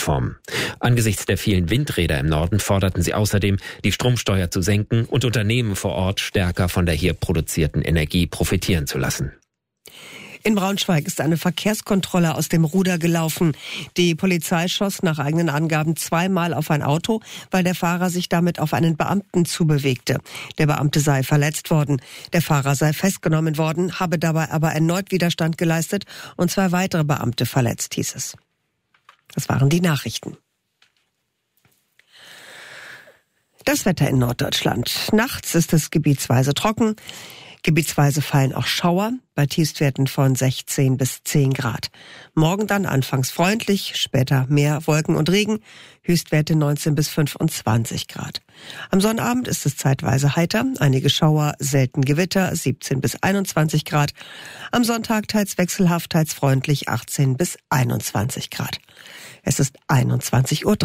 Plattformen. Angesichts der vielen Windräder im Norden forderten sie außerdem, die Stromsteuer zu senken und Unternehmen vor Ort stärker von der hier produzierten Energie profitieren zu lassen. In Braunschweig ist eine Verkehrskontrolle aus dem Ruder gelaufen. Die Polizei schoss nach eigenen Angaben 2-mal auf ein Auto, weil der Fahrer sich damit auf einen Beamten zubewegte. Der Beamte sei verletzt worden. Der Fahrer sei festgenommen worden, habe dabei aber erneut Widerstand geleistet und 2 weitere Beamte verletzt, hieß es. Das waren die Nachrichten. Das Wetter in Norddeutschland. Nachts ist es gebietsweise trocken. Gebietsweise fallen auch Schauer bei Tiefstwerten von 16 bis 10 Grad. Morgen dann anfangs freundlich, später mehr Wolken und Regen, Höchstwerte 19 bis 25 Grad. Am Sonnabend ist es zeitweise heiter, einige Schauer, selten Gewitter, 17 bis 21 Grad. Am Sonntag teils wechselhaft, teils freundlich, 18 bis 21 Grad. Es ist 21:03 Uhr.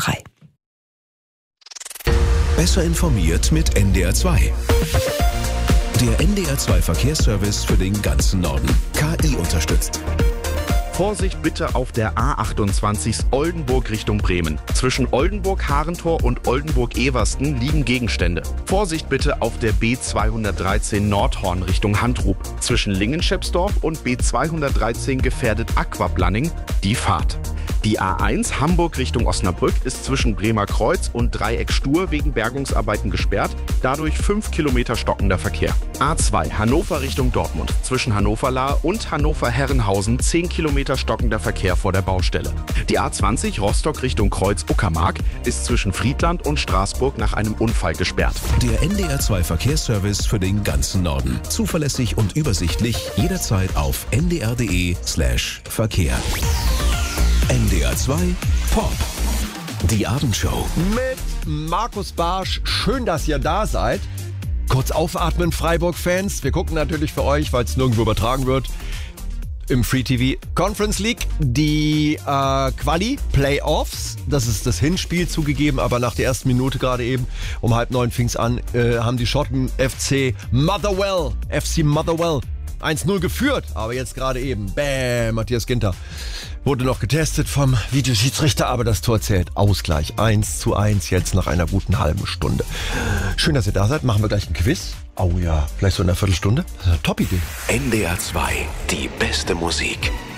Besser informiert mit NDR 2. Der NDR 2 Verkehrsservice für den ganzen Norden. KI unterstützt. Vorsicht bitte auf der A28 Oldenburg Richtung Bremen. Zwischen Oldenburg-Harentor und Oldenburg-Eversten liegen Gegenstände. Vorsicht bitte auf der B213 Nordhorn Richtung Handrub. Zwischen Lingen-Schepsdorf und B213 gefährdet Aquaplanning die Fahrt. Die A1 Hamburg Richtung Osnabrück ist zwischen Bremer Kreuz und Dreieck Stur wegen Bergungsarbeiten gesperrt, dadurch 5 Kilometer stockender Verkehr. A2 Hannover Richtung Dortmund, zwischen Hannover-Lahr und Hannover-Herrenhausen 10 Kilometer stockender Verkehr vor der Baustelle. Die A20 Rostock Richtung Kreuz-Uckermark ist zwischen Friedland und Straßburg nach einem Unfall gesperrt. Der NDR 2 Verkehrsservice für den ganzen Norden. Zuverlässig und übersichtlich, jederzeit auf ndr.de/Verkehr. NDR 2 Pop. Die Abendshow. Mit Markus Barsch. Schön, dass ihr da seid. Kurz aufatmen, Freiburg-Fans. Wir gucken natürlich für euch, weil es nirgendwo übertragen wird, im Free TV Conference League. Die Quali, Playoffs. Das ist das Hinspiel zugegeben, aber nach der ersten Minute gerade eben, um 8:30 fing es an, haben die Schotten FC Motherwell 1-0 geführt. Aber jetzt gerade eben, bäm, Matthias Ginter wurde noch getestet vom Videoschiedsrichter, aber das Tor zählt. Ausgleich 1:1 jetzt nach einer guten halben Stunde. Schön, dass ihr da seid. Machen wir gleich ein Quiz. Oh ja, vielleicht so in einer Viertelstunde. Das ist eine Top-Idee. NDR 2, die beste Musik.